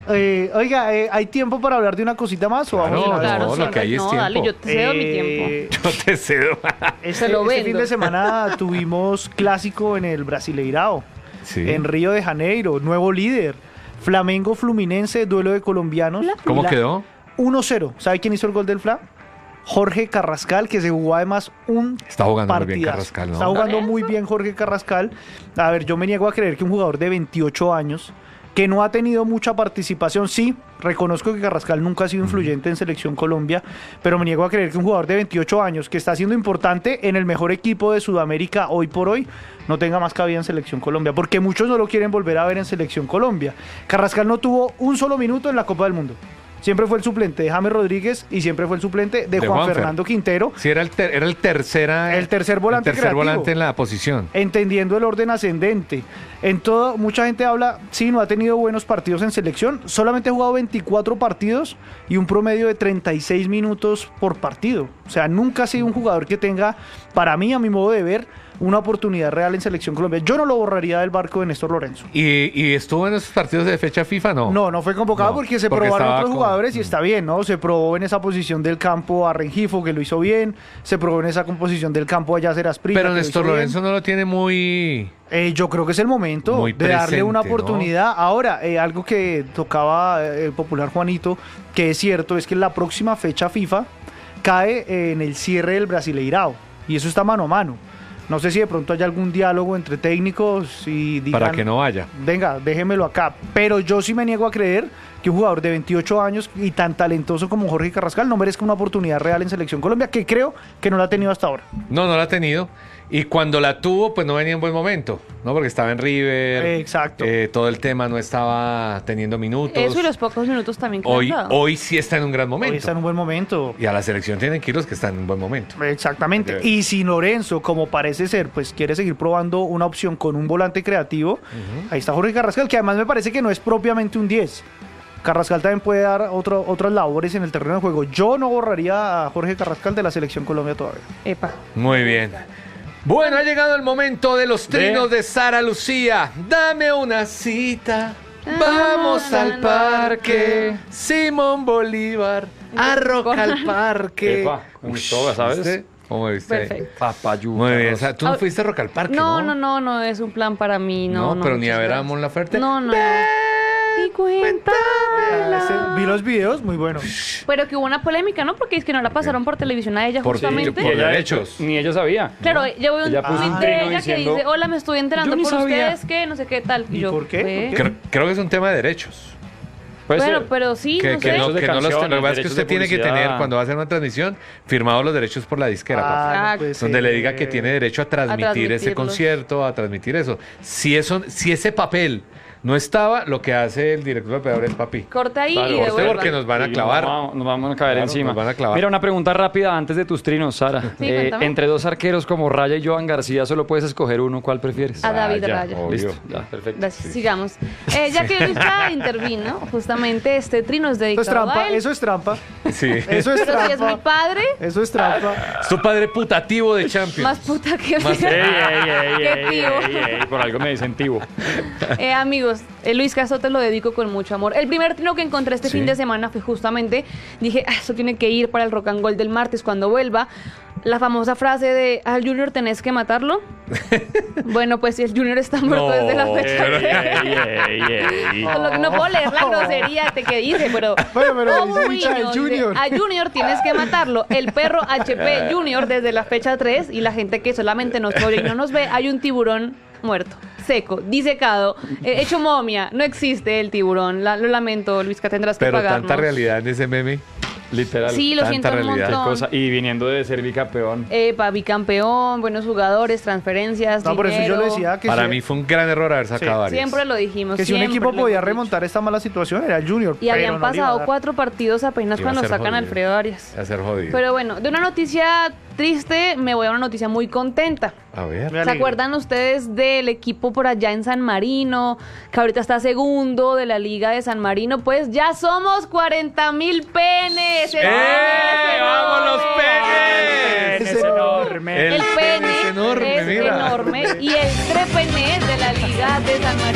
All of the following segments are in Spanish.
Oiga, ¿hay tiempo para hablar de una cosita más o vamos Claro, a claro, no, lo siempre. que hay es No, tiempo. dale, yo te cedo mi tiempo. Yo te cedo. Este fin de semana tuvimos clásico en el Brasileirao, Sí. en Río de Janeiro, nuevo líder. Flamengo Fluminense, duelo de colombianos. ¿Cómo quedó? 1-0. ¿Sabe quién hizo el gol del Fla? Jorge Carrascal, que se jugó además un Está jugando muy bien partidazo. Carrascal, ¿no? Está jugando ¿Lorenzo? muy bien Jorge Carrascal. A ver, yo me niego a creer que un jugador de 28 años, que no ha tenido mucha participación, sí, reconozco que Carrascal nunca ha sido influyente en Selección Colombia, pero me niego a creer que un jugador de 28 años, que está siendo importante en el mejor equipo de Sudamérica hoy por hoy, no tenga más cabida en Selección Colombia, porque muchos no lo quieren volver a ver en Selección Colombia. Carrascal no tuvo un solo minuto en la Copa del Mundo. Siempre fue el suplente de James Rodríguez y siempre fue el suplente de Juan Juanfer. Fernando Quintero, Sí, era el tercer volante. El tercer volante creativo. En la posición. entendiendo el orden ascendente. En todo, mucha gente habla, sí, no ha tenido buenos partidos en selección, solamente ha jugado 24 partidos y un promedio de 36 minutos por partido. O sea, nunca ha sido un jugador que tenga, para mí, a mi modo de ver, una oportunidad real en Selección Colombia. Yo no lo borraría del barco de Néstor Lorenzo. ¿Y estuvo en esos partidos de fecha FIFA, no? No fue convocado No, porque se porque probaron estaba otros con- jugadores y está bien, ¿no? Se probó en esa posición del campo a Rengifo, que lo hizo bien. Se probó en esa composición del campo a Yacer Asprilla, Pero que lo Néstor hizo bien. Lorenzo no lo tiene muy... Yo creo que es el momento Muy de darle presente, una ¿no? oportunidad. Ahora, algo que tocaba el popular Juanito, que es cierto, es que la próxima fecha FIFA cae en el cierre del Brasileirao. Y eso está mano a mano. No sé si de pronto hay algún diálogo entre técnicos y digan, Para que no vaya. venga, déjemelo acá. Pero yo sí me niego a creer que un jugador de 28 años y tan talentoso como Jorge Carrascal no merezca una oportunidad real en Selección Colombia, que creo que no la ha tenido hasta ahora. No la ha tenido. Y cuando la tuvo, pues no venía en buen momento, ¿no? Porque estaba en River. Exacto. Todo el tema no estaba teniendo minutos. Eso y los pocos minutos también que le han dado. Hoy sí está en un gran momento. Hoy está en un buen momento. Y a la selección tienen que ir los que están en un buen momento. Exactamente. Porque- Y si Lorenzo, como parece ser, pues quiere seguir probando una opción con un volante creativo, ahí está Jorge Carrascal, que además me parece que no es propiamente un 10. Carrascal también puede dar otras labores en el terreno de juego. Yo no borraría a Jorge Carrascal de la Selección Colombia todavía. Epa. Muy bien. Bueno, ha llegado el momento de los trinos de Sara Lucía. Dame una cita. Vamos al parque. Simón Bolívar. A Roca al parque. Epa, con todas, ¿sabes? ¿Viste? ¿Cómo viste? Perfecto. Papayuca. Muy bien. O sea, tú no Ah, fuiste a Roca al parque, ¿no? No, es un plan para mí, no. pero ni a muchas ver a gracias. Mon Laferte. No. Y Vi los videos, muy buenos. Pero que hubo una polémica, ¿no? Porque es que no la pasaron por televisión a ella Por- justamente. por derechos. Ni ella sabía. Claro, yo veo un Ella puso tweet un de trino ella diciendo, que dice, hola, me estoy enterando "Yo ni por sabía". ustedes que no sé qué tal. ¿Y yo, por qué? "Ve". ¿Por Creo que es un tema de derechos. Puede Bueno, ser. pero sí, Que, no que sé. no, Derechos de que no los, lo que canciones, pasa es que derechos usted de tiene que tener, publicidad. cuando va a hacer una transmisión, firmados los derechos por la disquera. papi. Ah, no puede Donde ser. le diga que tiene derecho a transmitir ese transmitirlos. concierto, a transmitir eso. Si ese papel no estaba, lo que hace el director de operador es papi. Corta ahí Claro, y usted devuelva. porque nos van a Sí, clavar. Nos vamos a caer Claro, encima. nos van a clavar. Mira, una pregunta rápida antes de tus trinos, Sara. Sí, cuéntame. Entre dos arqueros como Raya y Joan García, solo puedes escoger uno. ¿Cuál prefieres? A David ya, Raya. obvio. Listo, ya, perfecto. Gracias, sigamos. Ya que Luisca intervino, justamente este trino es Eso es dedicado trampa, a él. eso es trampa. Sí. Eso es Pero si es mi trampa. padre, Eso es trampa. Es tu padre putativo de Champions. más puta que Más- Qué tío. Por algo me dicen tivo. Amigos, Luis Castro te lo dedico con mucho amor. El primer trino que encontré este Sí. fin de semana fue justamente, dije, eso tiene que ir para el Rock and Roll del martes cuando vuelva. La famosa frase de, al Junior tenés que matarlo. Bueno, pues si el Junior está muerto No, desde la fecha. pero- Solo que no puedo leer la grosería que dice, pero Bueno, pero como dice hincha del Mourinho Junior. dice, a Junior tienes que matarlo. El perro HP Junior desde la fecha 3 y la gente que solamente nos oye y no nos ve, hay un tiburón muerto, seco, disecado, hecho momia. No existe el tiburón. Lo lamento, Luisca, tendrás que Pero pagarnos. tanta realidad en ese meme. Literal. Sí, lo tanta siento un realidad, Qué montón. cosa. Y viniendo de ser bicampeón. Bicampeón, buenos jugadores, transferencias, No, por eso yo dinero. le decía que Para si, mí fue un gran error haber sacado a Arias. Siempre lo dijimos. que si un siempre equipo lo podía hemos dicho. remontar esta mala situación era el Junior. Y pero habían no le iba a pasado dar. 4 partidos apenas Iba a cuando ser sacan a jodido. Alfredo Arias. A ser jodido. Pero bueno, de una noticia triste me voy a una noticia muy contenta. A ver. Me ¿Se alegro. acuerdan ustedes del equipo por allá en San Marino, que ahorita está segundo de la Liga de San Marino? Pues ya somos 40.000 penes. ¡Vamos los penes! Es enorme. El pene es enorme, es mira. enorme y el trepene de la Liga de San Marino en este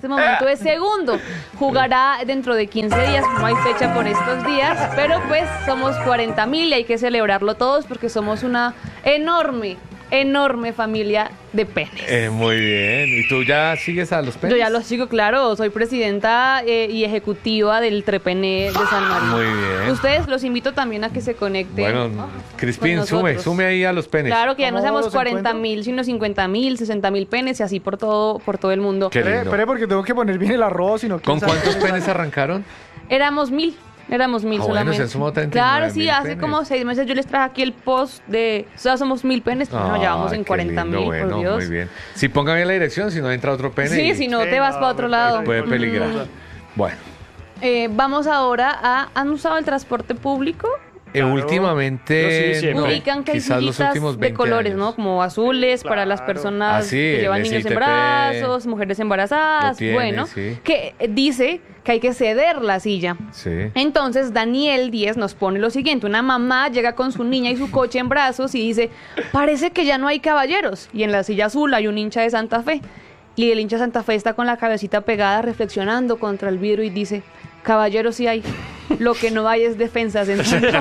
este momento es segundo. Jugará dentro de 15 días, no hay fecha por estos días, pero pues somos 40.000 y hay que celebrarlo todos porque somos una enorme familia de penes. Muy bien. ¿Y tú ya sigues a los penes? Yo ya los sigo, claro, soy presidenta y ejecutiva del Trepené de San Marino. Muy bien. Ustedes los invito también a que se conecten. Bueno, Crispín, con nosotros. sume ahí a los penes. Claro que ya no ¿Cómo seamos los encuentro? 40.000, sino 50.000, 60.000 penes y así por todo el mundo. Qué lindo. Espere, porque tengo que poner bien el arroz, sino ¿Con cuántos penes arrancaron? Éramos 1.000 bueno, solamente. se han sumado 39.000 claro, sí, hace penes. como 6 meses yo les traje aquí el post de, o sea, somos 1.000 penes, pero no, ya vamos en Qué lindo, 40.000, bueno, por Dios. muy bien. Si pongan bien la dirección, si no entra otro pene. Sí, y si no Sí, te vas no, para otro lado. puede peligrar. Bueno, Vamos ahora a... ¿Han usado el transporte público? últimamente, Yo sí, siempre. no, Ubican que hay quizás los sillitas últimos de 20 colores, años. ¿no? Como azules para las personas Ah, sí, que el llevan niños en SITP. brazos, mujeres embarazadas, Lo tiene, bueno, sí. que dice que hay que ceder la silla. Sí. Entonces Daniel 10 nos pone lo siguiente: una mamá llega con su niña y su coche en brazos y dice, parece que ya no hay caballeros, y en la silla azul hay un hincha de Santa Fe, y el hincha de Santa Fe está con la cabecita pegada reflexionando contra el vidrio y dice, caballeros sí hay, lo que no hay es defensas en Santa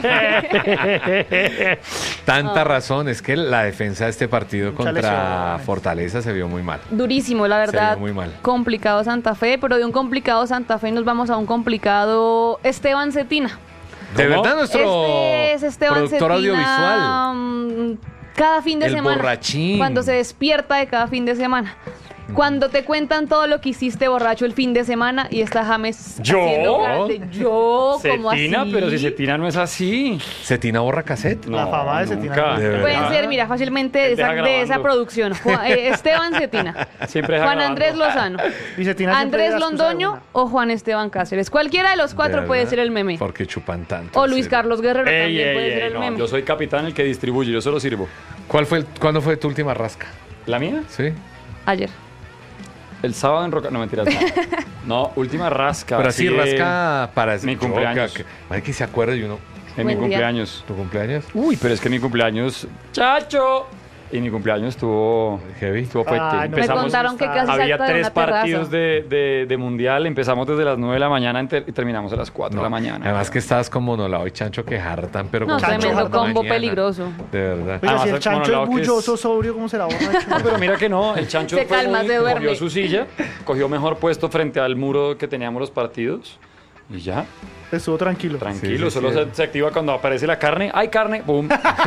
Fe. Tanta razón, es que la defensa de este partido Mucha contra lesión. Fortaleza se vio muy mal. Durísimo, la verdad. vio muy mal. Complicado Santa Fe, pero de un complicado Santa Fe nos vamos a un complicado Esteban Cetina. De ¿Cómo? verdad, nuestro Este es Esteban productor Cetina, audiovisual. cada fin de El semana. borrachín. Cuando se despierta de cada fin de semana. Cuando te cuentan todo lo que hiciste borracho el fin de semana y está James ¿Yo? haciendo caras de yo, como así. Cetina, pero si Cetina no es así. ¿Cetina borra cassette? La fama de Cetina. nunca. De verdad. Pueden ser, mira, fácilmente de Él deja esa, de esa grabando. producción. Esteban Cetina, Siempre deja Juan grabando. Andrés Lozano, Y Cetina siempre Andrés da excusa Londoño alguna. o Juan Esteban Cáceres. Cualquiera de los cuatro ¿De puede verdad? ser el meme. Porque chupan tanto. O en Luis serio. Carlos Guerrero Ey, también ey, puede ser ey, el no, meme. yo soy capitán el que distribuye, yo solo sirvo. ¿Cuándo fue tu última rasca? ¿La mía? Sí. Ayer. El sábado en Roca... No, mentiras. No, última rasca. Pero así sí, rasca para mi cumpleaños. Hay que se acuerde y uno. En mi Buen día. cumpleaños. ¿Tu cumpleaños? Uy, pero es que mi cumpleaños... ¡Chacho! Y mi cumpleaños estuvo... Heavy. Estuvo fuerte. Ay, no Me contaron que casi Había salta de 3 una terraza. partidos de mundial. Empezamos desde las 9 de la mañana y terminamos a las 4 de la mañana. Además que estabas con Monolao y Chancho que hartan, pero No, con Chancho tremendo harta combo mañana. peligroso. De verdad. Oiga, si Ah, el bueno, chancho Lau, es que es- bulloso, sobrio, ¿cómo será borracho? No, pero mira que no, el Chancho Se fue calma, muy- se duerme. cogió su silla, cogió mejor puesto frente al muro que teníamos los partidos y ya, Estuvo tranquilo. tranquilo, Sí, sí, solo sí. se activa cuando aparece la carne, ¡hay carne! ¡Pum!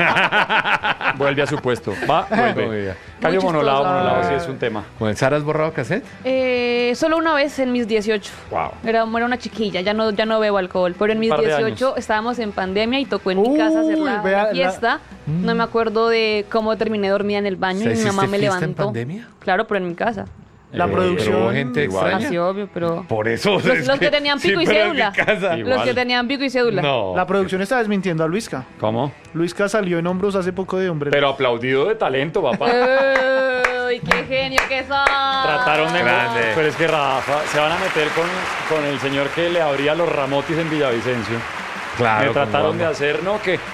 Vuelve a su puesto, va, Muy vuelve. bien. Cambio Muy monolado, chistoso. monolado sí es un tema. ¿Con el Sara has borrado cassette? Solo una vez en mis 18. Wow. Era una chiquilla, ya no bebo alcohol. Pero en mis Un par de 18 años. estábamos en pandemia y tocó en mi casa hacer Uy, la vea, la- fiesta. No me acuerdo de cómo terminé dormida en el baño y mi ¿Hiciste mamá me fiesta en levantó. pandemia? Claro, pero en mi casa. La Pero producción hubo gente igual. extraña. Así obvio, pero. Por eso. Los que tenían pico y cédula. Igual. Los que tenían pico y cédula. No. La producción está desmintiendo a Luisca. ¿Cómo? Luisca salió en hombros hace poco de hombre. Pero aplaudido de talento, papá. ¡Uy, qué genio que son! Trataron de... Grande. Pero es que Rafa, se van a meter con el señor que le abría los ramotis en Villavicencio. Claro. Me trataron ¿cómo de vamos? hacer, no, que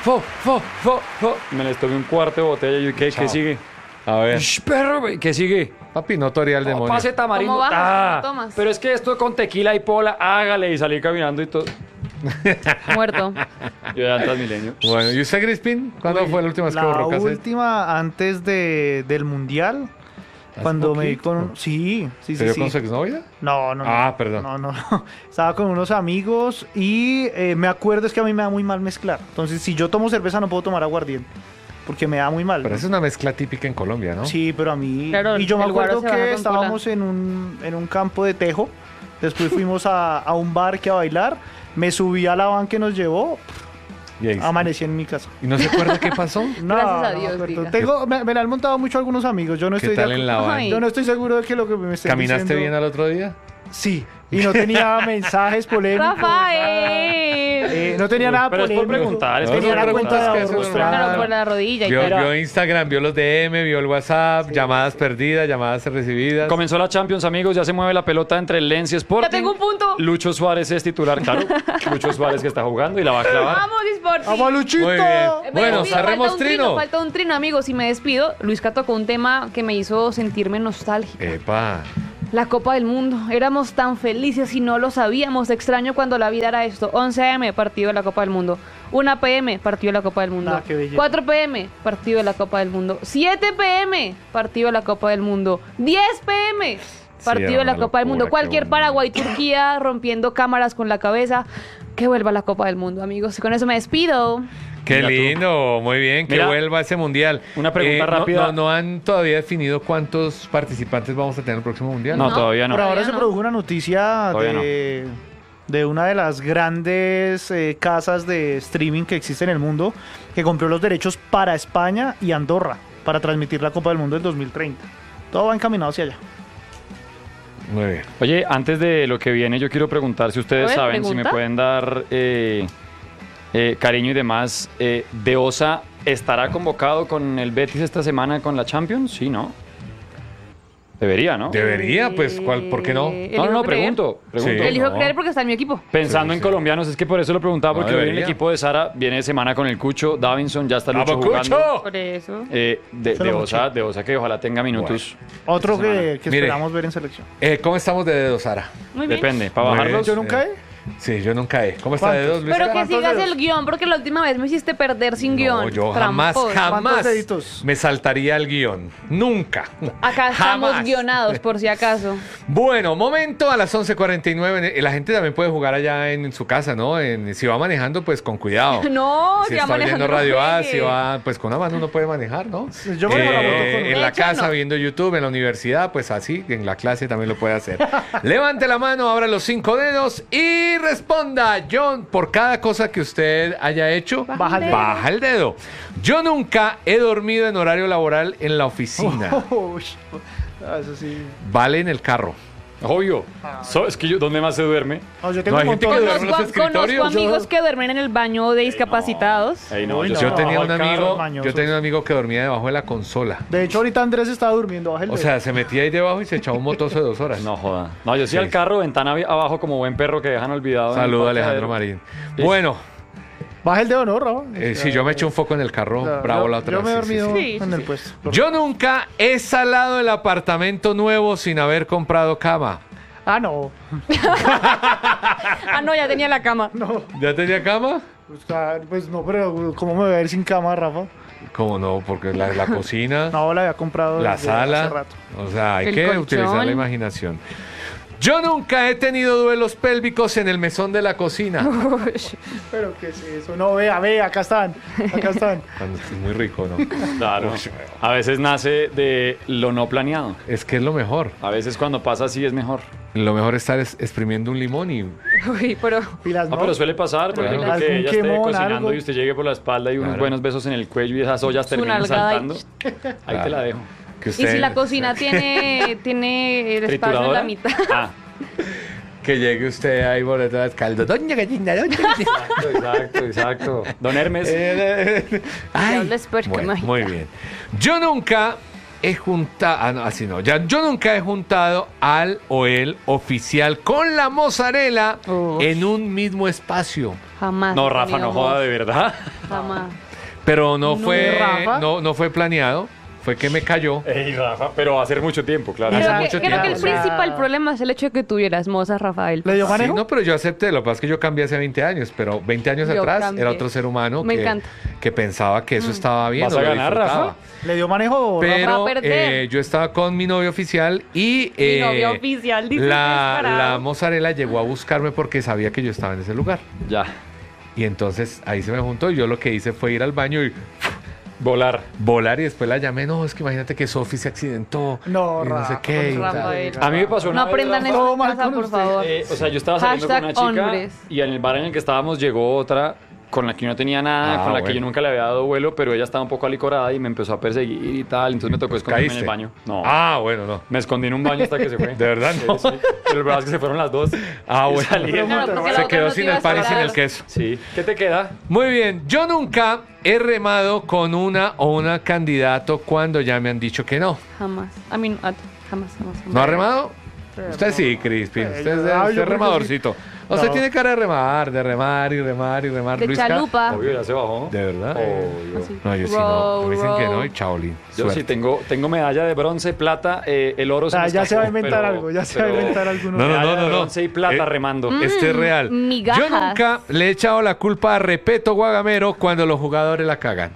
me les tomé un cuarto de botella y yo, ¿qué sigue? A ver. Shh, perro, güey, ¿qué sigue? Papi, no torea el No, demonio. pase tamarindo. ¿Cómo bajas? Ah, ¿Cómo tomas? pero es que esto con tequila y pola, hágale y salí caminando y todo. Muerto. Yo ya en Transmilenio. Bueno, ¿y usted, Crispin? ¿Cuándo fue la última vez que La borró cassette? última antes del mundial. Cuando me di con... Sí, sí, ¿Se sí. dio sí. con su exnovia? No, no, no. Ah, perdón. No, no. Estaba con unos amigos y me acuerdo es que a mí me da muy mal mezclar. Entonces, si yo tomo cerveza no puedo tomar aguardiente. Porque me da muy mal. Pero esa es una mezcla típica en Colombia, ¿no? Sí, pero a mí... Claro, y yo me el guaro acuerdo se baja que con estábamos en un campo de tejo. Después fuimos a un bar que a bailar. Me subí a la van que nos llevó. Y ahí- Amanecí en mi casa. ¿Y no se acuerda qué pasó? No, Gracias a no me Dios, acuerdo. diga. Me la han montado mucho algunos amigos. Yo no ¿Qué estoy tal de en acu- la van? Ay. Yo no estoy seguro de que lo que me estén ¿Caminaste diciendo- bien al otro día? Sí. Y no tenía mensajes polémicos. ¡Rafael! No tenía nada Pero es por polémico. preguntar, es No, que tenía no la cuenta de preguntas, que eso ahorros. es Claro, normal. por la rodilla y Vio, tal. vio Instagram, vio los DM, vio el WhatsApp, llamadas perdidas, llamadas recibidas. Comenzó la Champions, amigos, ya se mueve la pelota entre el Lens y Sporting. ¡Ya tengo un punto! Lucho Suárez es titular, claro. Lucho Suárez que está jugando y la va a clavar. ¡Vamos, Sporting! ¡Vamos, Luchito! Muy bien. Bueno, Mira, cerremos falta un trino. Falta un trino, amigos. Y me despido. Luisca tocó un tema que me hizo sentirme nostálgica. Epa. La Copa del Mundo. Éramos tan felices y no lo sabíamos. Extraño cuando la vida era esto. 11 a.m., partido de la Copa del Mundo. 1 p.m., partido de la Copa del Mundo. Ah, qué belleza. 4 p.m., partido de la Copa del Mundo. 7 p.m., partido de la Copa del Mundo. 10 p.m., partido era de la una Copa del Mundo. locura, Cualquier qué bonito. Paraguay-Turquía rompiendo cámaras con la cabeza. Que vuelva la Copa del Mundo, amigos. Y con eso me despido. Qué Mira tú. lindo, muy bien, que Mira, vuelva ese mundial. una pregunta rápida. No han todavía definido cuántos participantes vamos a tener en el próximo mundial. No, No. todavía no. Por ahora Todavía se no. produjo una noticia Todavía de una de las grandes casas de streaming que existe en el mundo, que compró los derechos para España y Andorra para transmitir la Copa del Mundo en 2030. Todo va encaminado hacia allá. Muy bien. Oye, antes de lo que viene, yo quiero preguntar si ustedes A ver, saben, si pregunta. me pueden dar cariño y demás. ¿De Osa estará convocado con el Betis esta semana con la Champions? Sí, ¿no? Debería, ¿no? Debería, pues, ¿por qué no? No, pregunto. Sí. Elijo No. creer porque está en mi equipo. Pensando Sí, en sí. colombianos, es que por eso lo preguntaba, porque No, hoy en el debería. equipo de Sara viene de semana con el Cucho, Davinson, ya está Lucho ¡Vamos, jugando. Cucho! Por eso. De Osa que ojalá tenga minutos. Otro Esta semana. que Mire. esperamos ver en selección. ¿Cómo estamos de dedos, Sara? Muy bien. Depende, para Muy bajarlos. Yo nunca he. Sí, yo nunca he. ¿Cómo está de dedos, Luis? Pero que ¿Cuántos sigas dedos? el guión, porque la última vez me hiciste perder sin guión. No, yo jamás, Tramposo. jamás ¿Cuántos deditos? me saltaría el guión. Nunca. Acá estamos Jamás. guionados, por si acaso. Bueno, momento a las 11:49. La gente también puede jugar allá en su casa, ¿no? Si va manejando, pues con cuidado. No, Si ya está oyendo manejando no Radio A, juegue. si va, pues con una mano uno puede manejar, ¿no? Yo manejo la moto con- En De la hecho, casa no. viendo YouTube, en la universidad, pues así, en la clase también lo puede hacer. Levante la mano, abra los 5 dedos y responda, John, por cada cosa que usted haya hecho, Baja el dedo. baja el dedo. Yo nunca he dormido en horario laboral en la oficina. Uy, eso sí. Vale en el carro. Obvio. Es que yo, ¿dónde más se duerme? No, yo tengo No, un hay gente montón que de... duerme en los Conozco escritorios. amigos que duermen en el baño de discapacitados. Ey, no, Uy, yo no. Yo tenía bajo un el carro. amigo, mañosos. yo tenía un amigo que dormía debajo de la consola. De hecho, ahorita Andrés estaba durmiendo. Baja el O dedo. sea, se metía ahí debajo y se echaba un motoso de 2 horas. No joda. No, yo sí Sí. al carro, ventana abajo como buen perro que dejan olvidado. en el Saludo a Alejandro parqueadero. Marín. Sí. Bueno, Baja el dedo, ¿no, Rafa? sí, yo me eché un foco en el carro, bravo la otra Yo me he vez. sí, sí, dormido sí. sí. en el Sí, puesto. Yo nunca he salado el apartamento nuevo sin haber comprado cama. Ah, no. Ah, no, ya tenía la cama. No. ¿Ya tenía cama? Pues no, pero ¿cómo me voy a ir sin cama, Rafa? ¿Cómo no? Porque la cocina, No, la había comprado la desde hace sala, rato. o sea, hay El que colchón. utilizar la imaginación. Yo nunca he tenido duelos pélvicos en el mesón de la cocina. Pero ¿qué es eso? No, vea, acá están. Acá están. Es muy rico, ¿no? Claro. A veces nace de lo no planeado. Es que es lo mejor. A veces cuando pasa así es mejor. Lo mejor es estar exprimiendo un limón y... Uy, pero Pilas, No, ¿no? pero suele pasar, por Pero ejemplo, algún que ella esté quemón, cocinando algo. y usted llegue por la espalda y unos Claro. buenos besos en el cuello y esas ollas Su terminan nalgada y- saltando. Ahí te la dejo. que y si la cocina tiene el espacio en la ¿Trituradora? mitad. Ah, Que llegue usted ahí por detrás, caldo. Doña gallina, doña gallina. exacto. Don Hermes. Ay, hables porque bueno, mágica. muy bien. Yo nunca he juntado, no, así no, yo nunca he juntado al o el oficial con la mozzarella Uf. en un mismo espacio. Jamás. No, he Rafa, tenido no joda de verdad. Jamás. Pero no No, fue, Rafa. no fue planeado, fue que me cayó. Ey, Rafa, pero va a ser mucho tiempo, claro. Hace Creo que, mucho creo que tiempo, el sí. principal problema es el hecho de que tuvieras mozas, Rafael. ¿Le dio Sí, manejo? no, pero yo acepté, lo que pasa es que yo cambié hace 20 años, pero 20 años Yo atrás cambié. era otro ser humano Me que, encanta. que pensaba que eso estaba bien. ¿Vas o a lo ganar, disfrutaba. Rafa? ¿Le dio manejo? Rafa? Pero Va a perder. yo estaba con mi novio oficial y Mi novio oficial, dice la descarado. mozzarella llegó a buscarme porque sabía que yo estaba en ese lugar. Ya. Y entonces ahí se me juntó y yo lo que hice fue ir al baño y Volar. volar y después la llamé. No, es que imagínate que Sofi se accidentó. No, y no sé Rafa, qué. y tal. Rafael. A mí me pasó No una vez, aprendan Rafa, esto Todo en mal casa, con por usted. favor. O sea, yo estaba saliendo con una Hashtag chica hombres. y en el bar en el que estábamos llegó otra con la que yo no tenía nada, Ah, con la que bueno. yo nunca le había dado vuelo, pero ella estaba un poco alicorada y me empezó a perseguir y tal, entonces me tocó esconderme en ¿Caíste? el baño. No, Ah, bueno, no. me escondí en un baño hasta que se fue. ¿De verdad no? Sí, pero el verdad es que se fueron las dos. Ah, Y bueno. salí. Claro, porque la Se otra quedó no te sin iba a el pan y sin esperar. el queso. Sí. ¿Qué te queda? Muy bien, yo nunca he remado con una o una candidato cuando ya me han dicho que no. Jamás. A mí no, jamás. ¿No ha remado? Usted sí, Crispin. Usted es yo creo que remadorcito. Usted No. tiene cara de remar y remar. De Luisca, chalupa. Obvio, ya se bajó. ¿de verdad? Obvio. Así. No, yo sí no. Me dicen que Row, no y chaolín. Yo sí tengo medalla de bronce, plata, el oro se me Ya se va a escapó, inventar pero- algo, ya se va a pero inventar alguno. No, medalla de bronce y plata remando. Este es real. migajas. Yo nunca le he echado la culpa a Repeto Guagamero cuando los jugadores la cagan.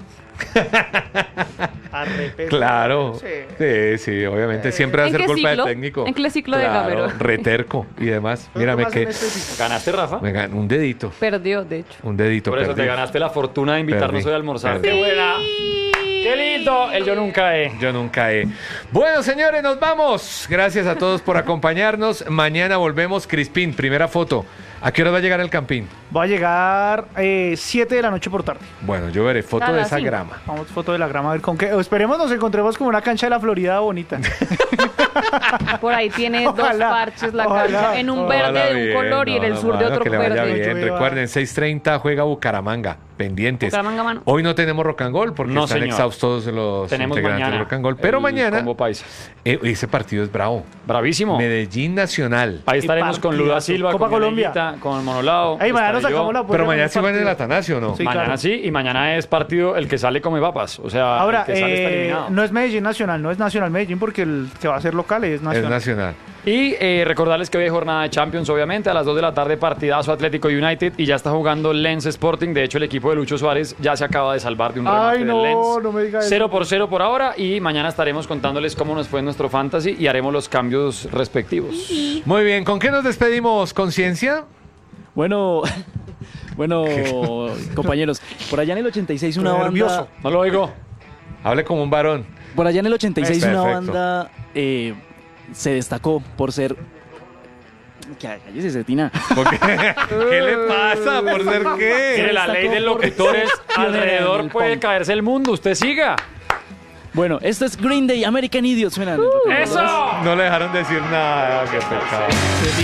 Claro. Sí, obviamente. Siempre va a ¿En ser qué culpa ciclo? del técnico. ¿En qué ciclo de Claro, Gamero? reterco y demás. Mírame que ¿Ganaste, Rafa? me ganó un dedito. Perdió, de hecho. Un dedito. Por eso te perdí. ganaste la fortuna de invitarnos Perdí. hoy a almorzar. Perdí. ¡Qué buena! ¡Qué lindo! El yo nunca he. Yo nunca he. Bueno, señores, nos vamos. Gracias a todos por acompañarnos. Mañana volvemos. Crispín, primera foto. ¿A qué hora va a llegar el Campín? Va a llegar 7 de la noche por tarde. Bueno, yo veré foto A de las esa 5. grama. Vamos, foto de la grama, a ver con qué. Esperemos nos encontremos con una cancha de la Florida bonita. Por ahí tiene Ojalá, dos parches la ojalá. cancha. En un Ojalá verde de un bien, color y en el no, sur de mano, otro que le vaya verde. bien. Llueva. Recuerden, 6:30 juega Bucaramanga. Pendientes. Bucaramanga, mano. Hoy no tenemos rock and goll porque No, están señor. exhaustos los Tenemos integrantes mañana de rock and goll. Pero el mañana combo paisa. ese partido es bravo. Bravísimo. Medellín Nacional. Ahí estaremos con Luda partidazo. Silva, Copa con Colombia. Meneguita, con Monolao. Ey, mañana nos estaré yo. sacamos la Pero puerta mañana con sí van en el partido. Atanasio, ¿no? Sí. Mañana claro. sí, y mañana es partido el que sale come papas. O sea, Ahora, el que sale está eliminado. no es Medellín Nacional, no es Nacional Medellín porque el que va a ser local es Es Nacional. Nacional. Y recordarles que hoy hay jornada de Champions, obviamente, a las 2 de la tarde, partidazo Atlético United, y ya está jugando Lens Sporting. De hecho, el equipo de Lucho Suárez ya se acaba de salvar de un remate Ay, no, del Lens. no me diga eso. 0-0 por ahora, y mañana estaremos contándoles cómo nos fue en nuestro fantasy y haremos los cambios respectivos. Muy bien, ¿con qué nos despedimos? ¿Conciencia? Bueno, compañeros, por allá en el 86 una Estoy banda, nervioso. No lo oigo. Hable como un varón. por allá en el 86 una Perfecto. banda se destacó por ser cállese, Cetina. ¿Por qué? ¿Qué le pasa? ¿Por ser Mire, qué? la ley de locutores pionera en alrededor el puede punk. caerse el mundo. Usted siga. Bueno, esto es Green Day, American Idiot, suena. ¡Eso! No le dejaron decir nada. Qué pecado.